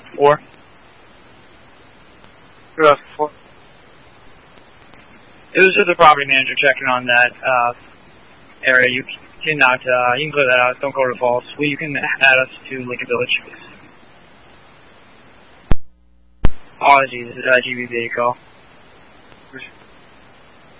4. Who else? 4. It was just a property manager checking on that area. You cannot, you can clear that out. Don't go to false. You can add us to Lincoln Village. Apologies, this is IGBB call.